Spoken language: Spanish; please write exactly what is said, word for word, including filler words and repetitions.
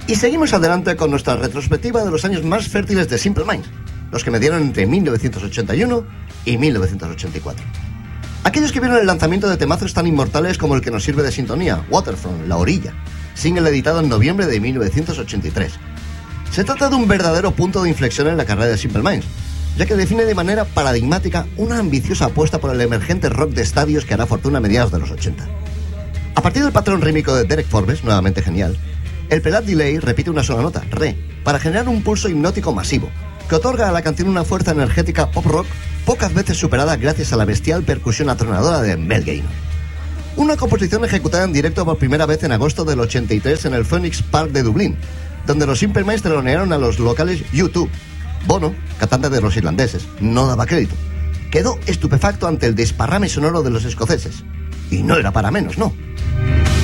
Y seguimos adelante con nuestra retrospectiva de los años más fértiles de Simple Minds, los que medieron entre mil novecientos ochenta y uno y mil novecientos ochenta y cuatro. Aquellos que vieron el lanzamiento de temazos tan inmortales como el que nos sirve de sintonía, Waterfront, La Orilla, single editado en noviembre de mil novecientos ochenta y tres. Se trata de un verdadero punto de inflexión en la carrera de Simple Minds, ya que define de manera paradigmática una ambiciosa apuesta por el emergente rock de estadios que hará fortuna a mediados de los ochenta. A partir del patrón rítmico de Derek Forbes, nuevamente genial, el pedal delay repite una sola nota, re, para generar un pulso hipnótico masivo, que otorga a la canción una fuerza energética pop-rock pocas veces superada gracias a la bestial percusión atronadora de Mel Gaynor. Una composición ejecutada en directo por primera vez en agosto del ochenta y tres en el Phoenix Park de Dublín, donde los Simple Minds telonearon a los locales U dos. Bono, cantante de los irlandeses, no daba crédito. Quedó estupefacto ante el desparrame sonoro de los escoceses. Y no era para menos, no.